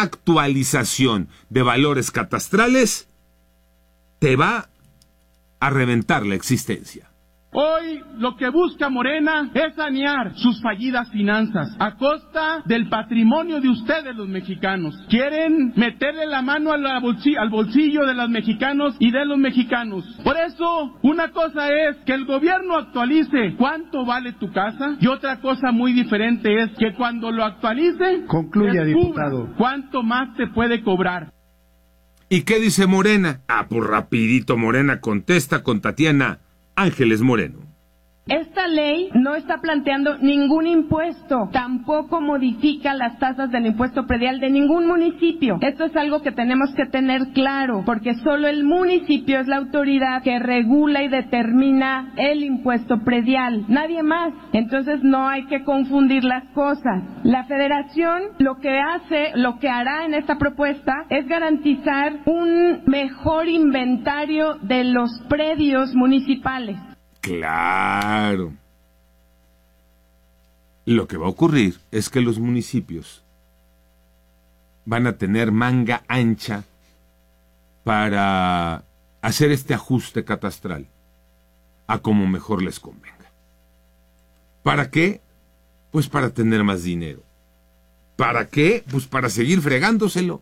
actualización de valores catastrales te va a reventar la existencia. Hoy lo que busca Morena es sanear sus fallidas finanzas a costa del patrimonio de ustedes los mexicanos. Quieren meterle la mano al bolsillo de los mexicanos y de los mexicanos. Por eso, una cosa es que el gobierno actualice cuánto vale tu casa y otra cosa muy diferente es que cuando lo actualice, concluya, diputado, cuánto más te puede cobrar. ¿Y qué dice Morena? Pues rapidito Morena contesta con Tatiana Ángeles Moreno. Esta ley no está planteando ningún impuesto, tampoco modifica las tasas del impuesto predial de ningún municipio. Esto es algo que tenemos que tener claro, porque solo el municipio es la autoridad que regula y determina el impuesto predial, nadie más. Entonces no hay que confundir las cosas. La Federación lo que hará en esta propuesta es garantizar un mejor inventario de los predios municipales. Claro. Lo que va a ocurrir es que los municipios van a tener manga ancha para hacer este ajuste catastral a como mejor les convenga. ¿Para qué? Pues para tener más dinero. ¿Para qué? Pues para seguir fregándoselo.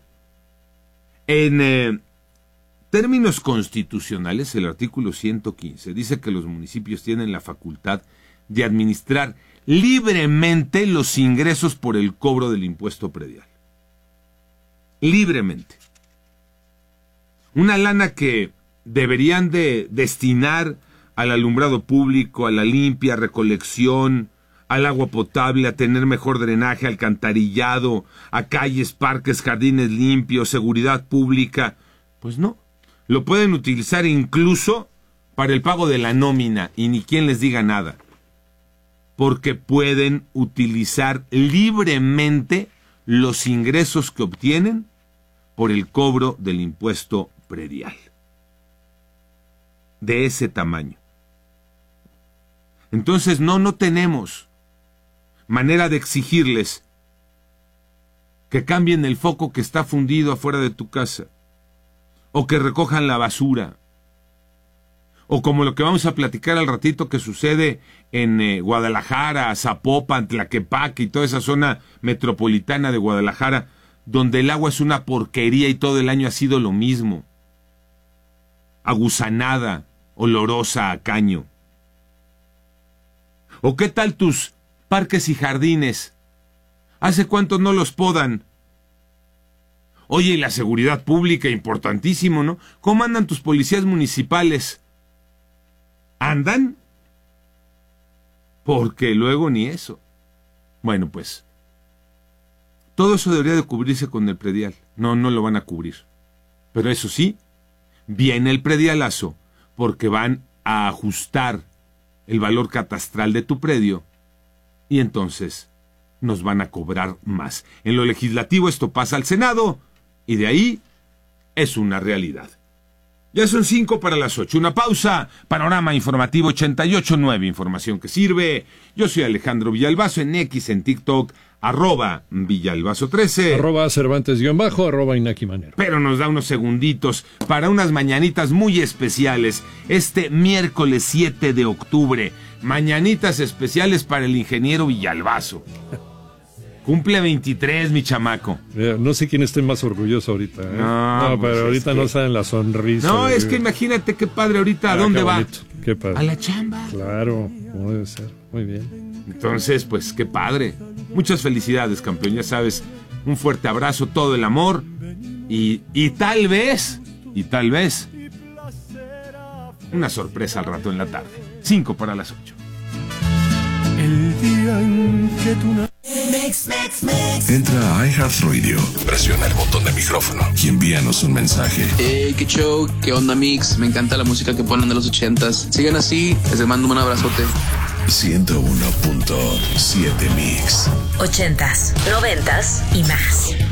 En términos constitucionales, el artículo 115 dice que los municipios tienen la facultad de administrar libremente los ingresos por el cobro del impuesto predial. Libremente. Una lana que deberían de destinar al alumbrado público, a la limpia, recolección, al agua potable, a tener mejor drenaje, alcantarillado, a calles, parques, jardines limpios, seguridad pública. Pues no. Lo pueden utilizar incluso para el pago de la nómina y ni quien les diga nada. Porque pueden utilizar libremente los ingresos que obtienen por el cobro del impuesto predial. De ese tamaño. Entonces no tenemos manera de exigirles que cambien el foco que está fundido afuera de tu casa. O que recojan la basura, o como lo que vamos a platicar al ratito que sucede en Guadalajara, Zapopan, Tlaquepaque y toda esa zona metropolitana de Guadalajara, donde el agua es una porquería y todo el año ha sido lo mismo. Aguzanada, olorosa a caño. ¿O qué tal tus parques y jardines? ¿Hace cuánto no los podan? Oye, y la seguridad pública, importantísimo, ¿no? ¿Cómo andan tus policías municipales? ¿Andan? Porque luego ni eso. Bueno, pues, todo eso debería de cubrirse con el predial. No lo van a cubrir. Pero eso sí, viene el predialazo, porque van a ajustar el valor catastral de tu predio, y entonces nos van a cobrar más. En lo legislativo esto pasa al Senado, y de ahí es una realidad. Ya son 7:55. Una pausa. Panorama informativo 88.9. Información que sirve. Yo soy Alejandro Villalbazo en X, en TikTok, @Villalbazo13. @Cervantes_, @Inaki Manero. Pero nos da unos segunditos para unas mañanitas muy especiales. Este miércoles 7 de octubre. Mañanitas especiales para el ingeniero Villalbazo. Cumple 23, mi chamaco. No sé quién esté más orgulloso ahorita. No, pues pero ahorita no saben la sonrisa. No, es que imagínate qué padre ahorita. ¿A dónde va? Qué padre. A la chamba. Claro, como debe ser. Muy bien. Entonces, pues qué padre. Muchas felicidades, campeón. Ya sabes, un fuerte abrazo, todo el amor. Y tal vez, una sorpresa al rato en la tarde. 7:55. El día en que tú Entra a iHeartRadio, presiona el botón de micrófono y envíanos un mensaje. Qué show, qué onda mix, me encanta la música que ponen de los 80s. Sigan así, les mando un abrazote. 101.7 Mix. 80s, 90s y más.